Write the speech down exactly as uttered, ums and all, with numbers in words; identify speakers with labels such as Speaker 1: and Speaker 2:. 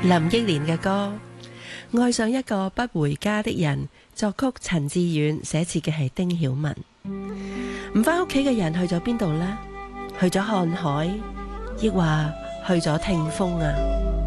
Speaker 1: 林憶蓮嘅歌《愛上一個不回家的人》，作曲陳志遠，寫詞嘅係丁曉文。唔返屋企嘅人去咗邊度呢？去咗看海，抑或去咗聽風啊？